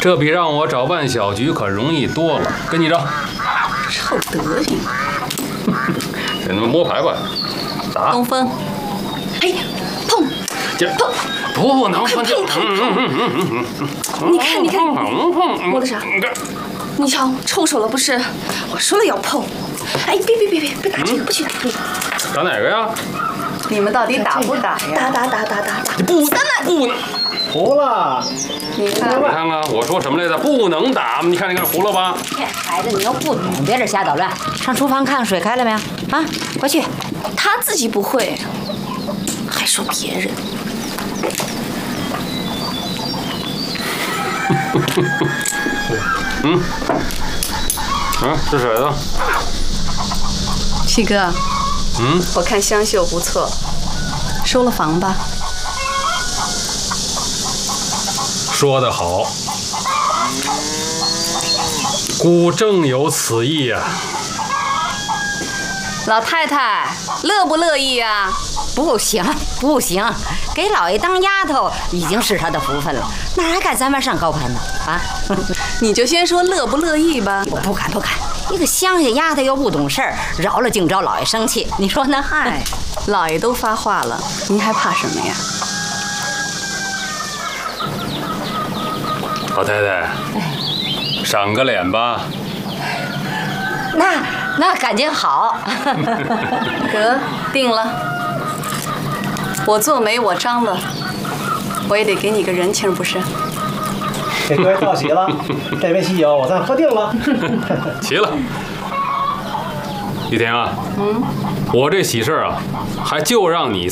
这比让我找万小菊可容易多了。跟你找。 臭德行！ 给他们摸牌吧。打。 东风。哎，碰。碰。 不能碰。 你看，摸的啥？你瞧，臭手了不是？我说了要碰。哎，别打这个，不许打这个。 打哪个呀？ 你们到底打不打呀？打！ 你不能。 胡了！ 你看看，我说什么来着？不能打！你看，胡了吧？ 孩子，你又不懂，别这瞎捣乱。上厨房看看水开了没有？啊，快去！ 他自己不会，还说别人。 这骰子。 七哥。我看香秀不错，收了房吧。 说得好，孤正有此意呀。 老太太乐不乐意呀？ 不行，给老爷当丫头已经是他的福分了，哪还敢咱们上高攀呢？啊， 你就先说乐不乐意吧。 我不敢，一个乡下丫头又不懂事儿，饶了竟招老爷生气，你说呢？ 嗨，老爷都发话了，您还怕什么呀？ 老太太，赏个脸吧。 那感情好。 得，定了。我做媒，我张罗，我也得给你个人情，不是？ 给各位道喜了，这杯喜酒我算喝定了。 齐了。玉婷啊，我这喜事啊，还就让你